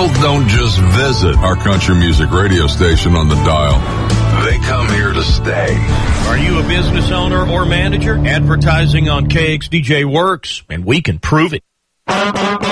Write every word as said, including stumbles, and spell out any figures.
People don't just visit our country music radio station on the dial. They come here to stay. Are you a business owner or manager? Advertising on K X D J works, and we can prove it.